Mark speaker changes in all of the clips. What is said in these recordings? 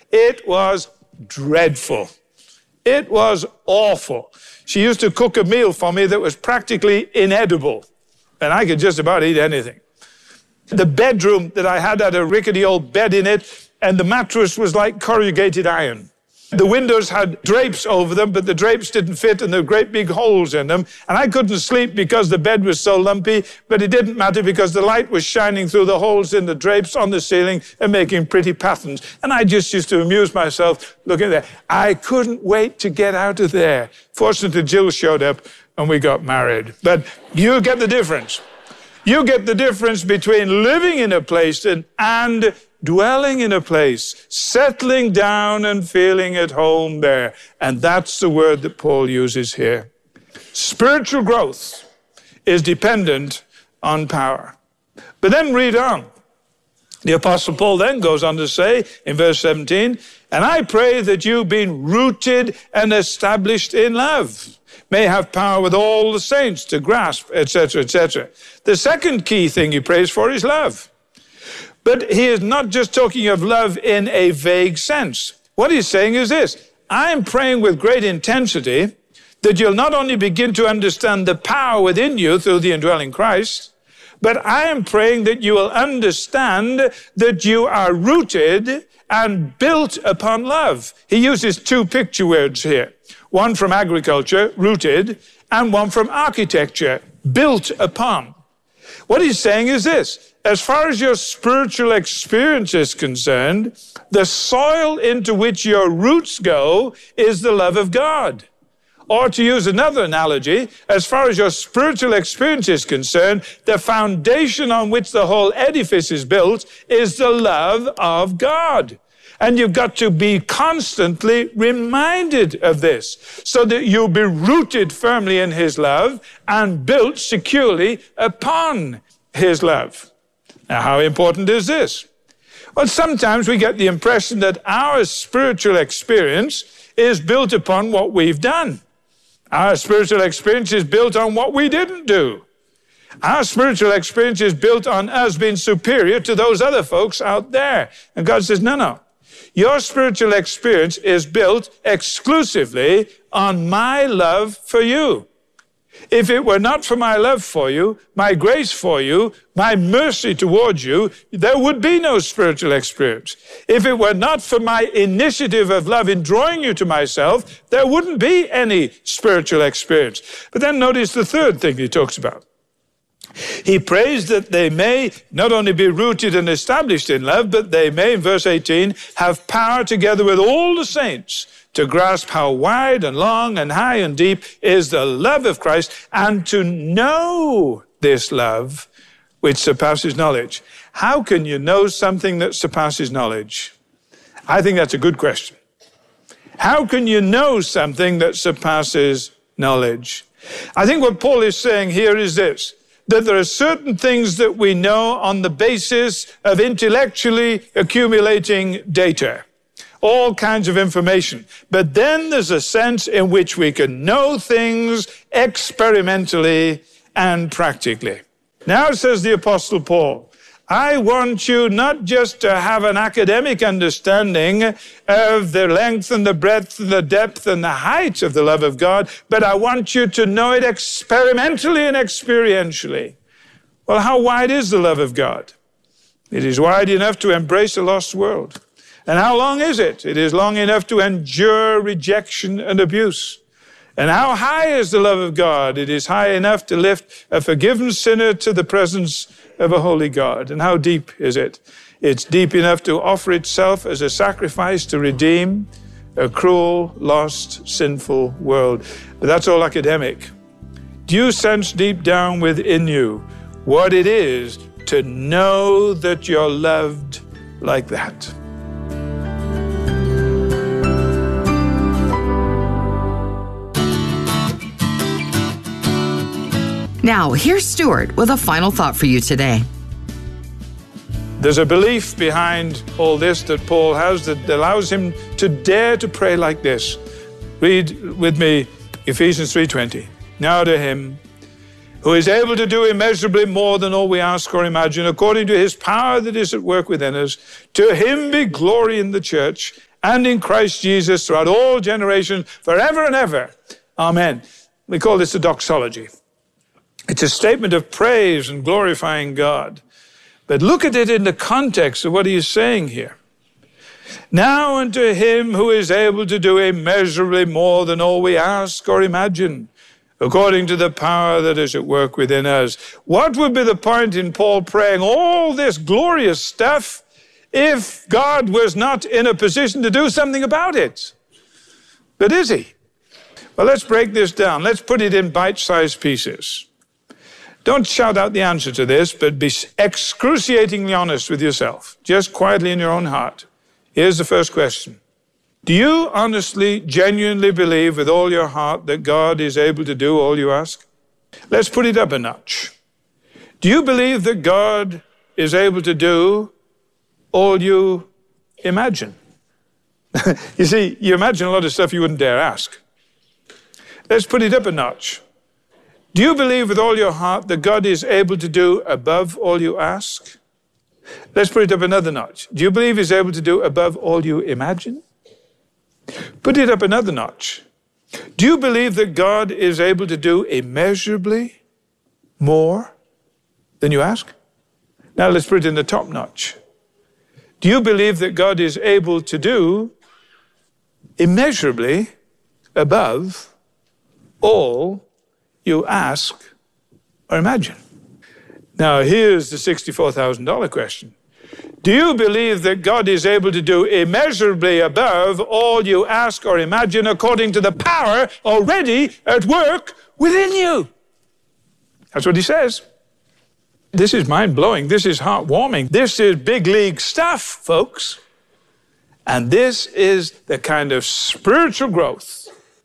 Speaker 1: It was dreadful. It was awful. She used to cook a meal for me that was practically inedible, and I could just about eat anything. The bedroom that I had a rickety old bed in it, and the mattress was like corrugated iron. The windows had drapes over them, but the drapes didn't fit, and there were great big holes in them. And I couldn't sleep because the bed was so lumpy, but it didn't matter because the light was shining through the holes in the drapes on the ceiling and making pretty patterns. And I just used to amuse myself looking there. I couldn't wait to get out of there. Fortunately, Jill showed up and we got married. But you get the difference. You get the difference between living in a place and dwelling in a place, settling down and feeling at home there. And that's the word that Paul uses here. Spiritual growth is dependent on power. But then read on. The Apostle Paul then goes on to say in verse 17, and I pray that you, being rooted and established in love, may have power with all the saints to grasp, etc., etc. The second key thing he prays for is love. But he is not just talking of love in a vague sense. What he's saying is this: I am praying with great intensity that you'll not only begin to understand the power within you through the indwelling Christ, but I am praying that you will understand that you are rooted and built upon love. He uses two picture words here. One from agriculture, rooted, and one from architecture, built upon. What he's saying is this: as far as your spiritual experience is concerned, the soil into which your roots go is the love of God. Or to use another analogy, as far as your spiritual experience is concerned, the foundation on which the whole edifice is built is the love of God. And you've got to be constantly reminded of this so that you'll be rooted firmly in his love and built securely upon his love. Now, how important is this? Well, sometimes we get the impression that our spiritual experience is built upon what we've done. Our spiritual experience is built on what we didn't do. Our spiritual experience is built on us being superior to those other folks out there. And God says, no. Your spiritual experience is built exclusively on my love for you. If it were not for my love for you, my grace for you, my mercy towards you, there would be no spiritual experience. If it were not for my initiative of love in drawing you to myself, there wouldn't be any spiritual experience. But then notice the third thing he talks about. He prays that they may not only be rooted and established in love, but they may, in verse 18, have power together with all the saints to grasp how wide and long and high and deep is the love of Christ, and to know this love which surpasses knowledge. How can you know something that surpasses knowledge? I think that's a good question. How can you know something that surpasses knowledge? I think what Paul is saying here is this: that there are certain things that we know on the basis of intellectually accumulating data, all kinds of information. But then there's a sense in which we can know things experimentally and practically. Now, says the Apostle Paul, I want you not just to have an academic understanding of the length and the breadth and the depth and the height of the love of God, but I want you to know it experimentally and experientially. Well, how wide is the love of God? It is wide enough to embrace a lost world. And how long is it? It is long enough to endure rejection and abuse. And how high is the love of God? It is high enough to lift a forgiven sinner to the presence of a holy God. And how deep is it? It's deep enough to offer itself as a sacrifice to redeem a cruel, lost, sinful world. But that's all academic. Do you sense deep down within you what it is to know that you're loved like that?
Speaker 2: Now, here's Stuart with a final thought for you today.
Speaker 1: There's a belief behind all this that Paul has that allows him to dare to pray like this. Read with me Ephesians 3:20. Now to him who is able to do immeasurably more than all we ask or imagine, according to his power that is at work within us. To him be glory in the church and in Christ Jesus throughout all generations, forever and ever. Amen. We call this a doxology. It's a statement of praise and glorifying God. But look at it in the context of what he is saying here. Now unto him who is able to do immeasurably more than all we ask or imagine, according to the power that is at work within us. What would be the point in Paul praying all this glorious stuff if God was not in a position to do something about it? But is he? Well, let's break this down. Let's put it in bite-sized pieces. Don't shout out the answer to this, but be excruciatingly honest with yourself, just quietly in your own heart. Here's the first question. Do you honestly, genuinely believe with all your heart that God is able to do all you ask? Let's put it up a notch. Do you believe that God is able to do all you imagine? You see, you imagine a lot of stuff you wouldn't dare ask. Let's put it up a notch. Do you believe with all your heart that God is able to do above all you ask? Let's put it up another notch. Do you believe he's able to do above all you imagine? Put it up another notch. Do you believe that God is able to do immeasurably more than you ask? Now let's put it in the top notch. Do you believe that God is able to do immeasurably above all you ask or imagine? Now, here's the $64,000 question. Do you believe that God is able to do immeasurably above all you ask or imagine according to the power already at work within you? That's what he says. This is mind-blowing. This is heartwarming. This is big league stuff, folks. And this is the kind of spiritual growth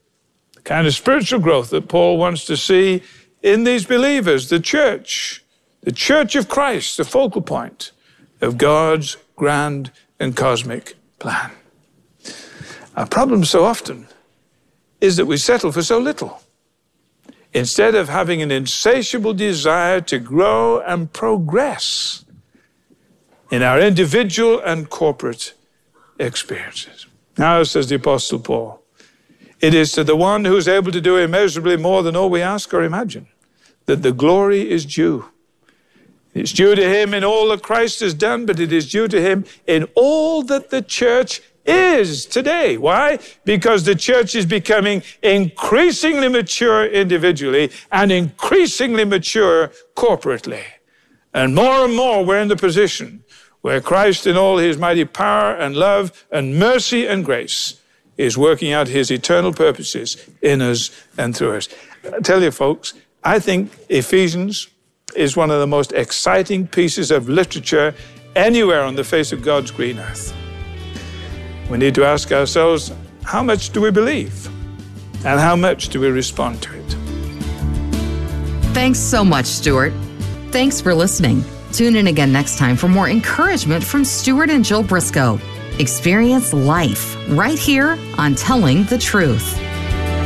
Speaker 1: that Paul wants to see in these believers, the church of Christ, the focal point of God's grand and cosmic plan. Our problem so often is that we settle for so little, instead of having an insatiable desire to grow and progress in our individual and corporate experiences. Now, says the Apostle Paul, it is to the one who is able to do immeasurably more than all we ask or imagine that the glory is due. It's due to him in all that Christ has done, but it is due to him in all that the church is today. Why? Because the church is becoming increasingly mature individually and increasingly mature corporately. And more we're in the position where Christ in all his mighty power and love and mercy and grace is working out his eternal purposes in us and through us. I tell you, folks, I think Ephesians is one of the most exciting pieces of literature anywhere on the face of God's green earth. We need to ask ourselves, how much do we believe? And how much do we respond to it?
Speaker 2: Thanks so much, Stuart. Thanks for listening. Tune in again next time for more encouragement from Stuart and Jill Briscoe. Experience life right here on Telling the Truth.